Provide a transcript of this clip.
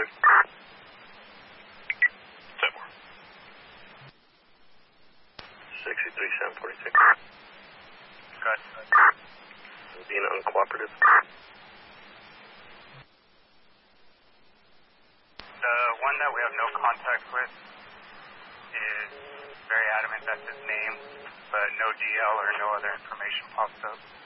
Say more. 63746. Good. Being uncooperative. The one that we have no contact with is very adamant that's his name, but no DL or no other information pops up.